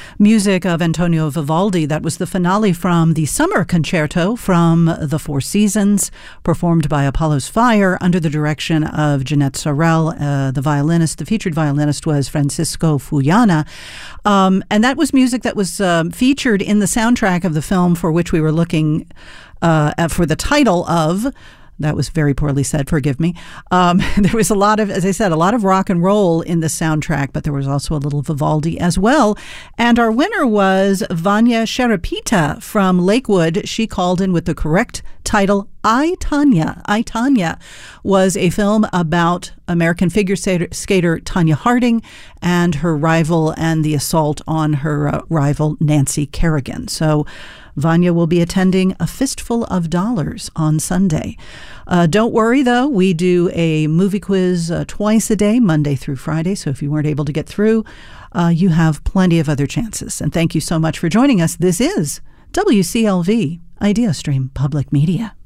music of Antonio Vivaldi. That was the finale from the Summer Concerto from the Four Seasons, performed by Apollo's Fire under the direction of Jeanette Sorel. The violinist, the featured violinist was Francisco Fullana. And that was music that was featured in the soundtrack of the film for which we were looking for the title of. That was very poorly said, forgive me. There was a lot of, as I said, a lot of rock and roll in the soundtrack, but there was also a little Vivaldi as well. And our winner was Vanya Sharapita from Lakewood. She called in with the correct title, I, Tonya. I, Tonya was a film about American figure skater Tonya Harding and her rival and the assault on her rival Nancy Kerrigan. So Vanya will be attending A Fistful of Dollars on Sunday. Don't worry, though. We do a movie quiz twice a day, Monday through Friday. So if you weren't able to get through, you have plenty of other chances. And thank you so much for joining us. This is WCLV Idea Stream Public Media.